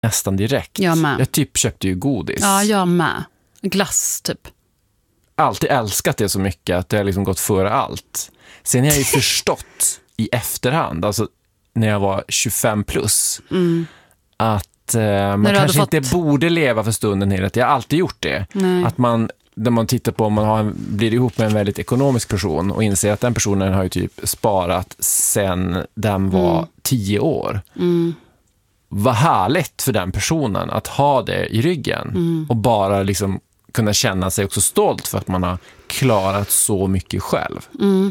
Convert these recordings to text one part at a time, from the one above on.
nästan direkt. Jag med. Jag typ köpte ju godis. Ja, jag med. Glass typ. Alltid älskat det så mycket att det har liksom gått före allt. Sen har jag ju förstått i efterhand, alltså när jag var 25 plus, att man kanske inte borde leva för stunden hela tiden. Jag har alltid gjort det. Nej. Att man, när man tittar på om man blir ihop med en väldigt ekonomisk person och inser att den personen har ju typ sparat sen den var 10 år. Vad härligt för den personen att ha det i ryggen och bara liksom kunna känna sig också stolt för att man har klarat så mycket själv.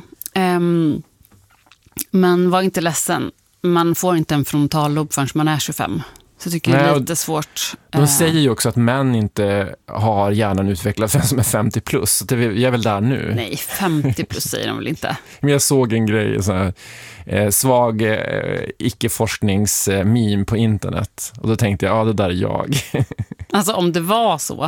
Men var inte ledsen. Man får inte en frontallob förrän man är 25. Så jag tycker det är lite svårt. De säger ju också att män inte har hjärnan utvecklad för som är 50 plus. Så jag är väl där nu. Nej, 50 plus säger de väl inte. Men jag såg en grej, så här, svag icke-forskningsmeme på internet. Och då tänkte jag, det där är jag. Alltså om det var så.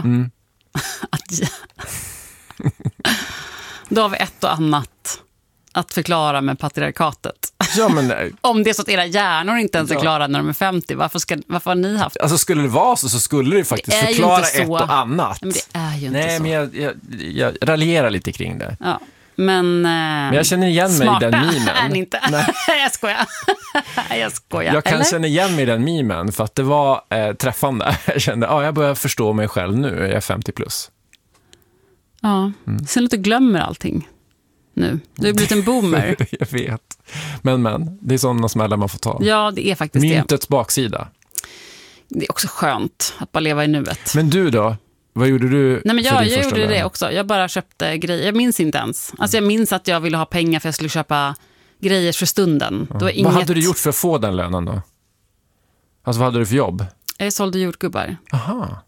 Då har vi ett och annat att förklara med patriarkatet. Ja, men, om det är så att era hjärnor inte ens är klara när de är 50, varför har ni haft? Alltså skulle det vara så skulle det faktiskt det förklara ett och annat. Men det är ju inte Nej, så. Men jag raljerar lite kring det. Ja. Men jag känner igen mig i den memen. Är ni inte? Nej. jag skojar. Jag kan känna igen mig i den memen för att det var träffande. Jag kände, jag börjar förstå mig själv nu. Jag är 50 plus. Ja, sen att du glömmer allting nu. Du har blivit en boomer. Jag vet. Men, det är sådana smällar man får ta. Ja, det är faktiskt Myntets baksida. Det är också skönt att bara leva i nuet. Men du då? Vad gjorde du? Nej, men jag gjorde lön? det också. Jag bara köpte grejer. Jag minns inte ens. Alltså jag minns att jag ville ha pengar för jag skulle köpa grejer för stunden. Det var inget... Vad hade du gjort för att få den lönen då? Alltså vad hade du för jobb? Jag sålde jordgubbar. Aha.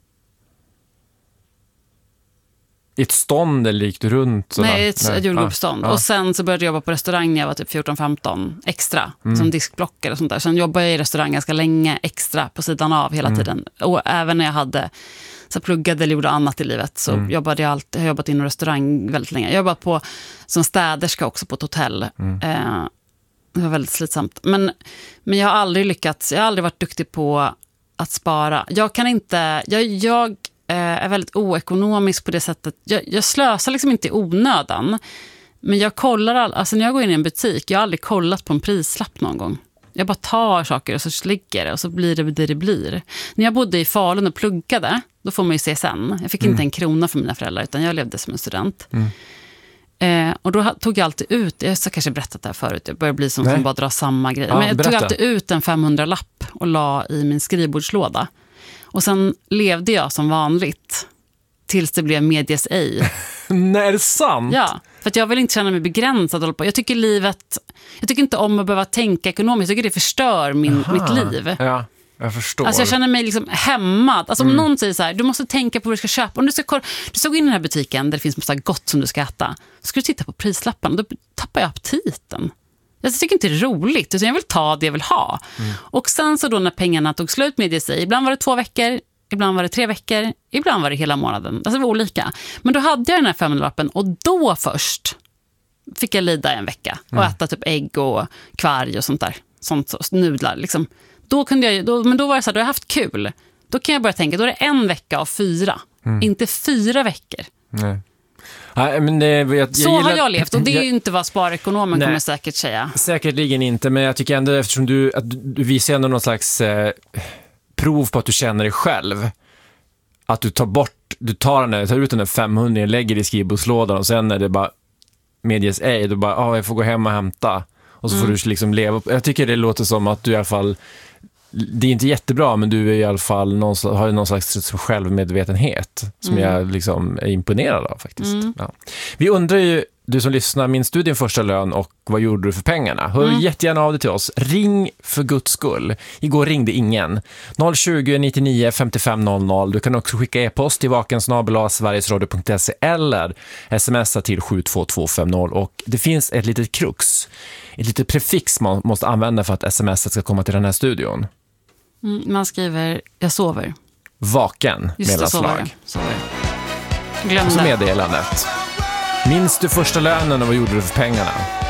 I ett stånd eller gick du runt? Nej, ett jordgubbsstånd. Och sen så började jag jobba på restaurang när jag var typ 14-15 extra. Som diskblockare och sånt där. Sen jobbade jag i restaurang ganska länge extra på sidan av hela tiden. Och även när jag hade så pluggade eller gjorde annat i livet så jobbade jag alltid. Jag har jobbat inom restaurang väldigt länge. Jag jobbat på som städerska också på ett hotell. Det var väldigt slitsamt. Men jag har aldrig lyckats. Jag har aldrig varit duktig på att spara. Jag kan inte... Jag är väldigt oekonomisk på det sättet. Jag slösar liksom inte i onödan. Men jag kollar alltså när jag går in i en butik, jag har aldrig kollat på en prislapp någon gång. Jag bara tar saker och så ligger det och så blir det det blir. När jag bodde i Falun och pluggade, då får man ju CSN. Jag fick inte en krona för mina föräldrar utan jag levde som en student. Och då tog jag alltid ut, jag har kanske berättat det här förut, jag börjar bli som bara drar samma grej. Men jag tog alltid ut en 500-lapp och la i min skrivbordslåda. Och sen levde jag som vanligt tills det blev Medias Ej. Nej, är det sant? Ja, för att jag vill inte känna mig begränsad. Jag tycker inte om att behöva tänka ekonomiskt. Jag tycker det förstör mitt liv. Ja, jag förstår. Alltså jag känner mig liksom hämmad. Alltså om någon säger så här, du måste tänka på vad du ska köpa. Om du ska gå in i den här butiken där det finns massa gott som du ska äta. Så ska du titta på prislappen. Då tappar jag aptiten. Jag tycker inte det är roligt, utan jag vill ta det jag vill ha. Och sen så då när pengarna tog slut med sig, ibland var det 2 veckor, ibland var det 3 veckor, ibland var det hela månaden. Alltså det var olika. Men då hade jag den här 500-lappen och då först fick jag lida en vecka och äta typ ägg och kvarg och sånt där. Nudlar liksom. Då var det så här, då har jag haft kul. Då kan jag börja tänka, då är det 1 vecka av 4. Inte 4 veckor. Nej. Nej, men så har jag levt och det är ju inte vad sparekonomen kommer säkert säga. Säkerligen inte, men jag tycker ändå eftersom du visar ändå någon slags prov på att du känner dig själv. Att du tar ut den där 500 och lägger i skrivbordslådan och sen är det bara Medias Ej, då bara jag får gå hem och hämta och så får du liksom leva. Jag tycker det låter som att du i alla fall, det är inte jättebra, men du är i alla fall har någon slags självmedvetenhet som jag liksom är imponerad av faktiskt. Ja. Vi undrar ju, du som lyssnar, minns du din första lön och vad gjorde du för pengarna? Hör jättegärna av dig till oss. Ring för Guds skull. Igår ringde ingen. 020 99 55 00. Du kan också skicka e-post till vakensnabel@sverigesradio.se eller smsa till 72250. Och det finns ett litet krux. Ett litet prefix man måste använda för att sms:et ska komma till den här studion. Man skriver, jag sover. Vaken, mellanslag. Glöm och så det. meddelandet. Minns du första lönen och vad gjorde du för pengarna?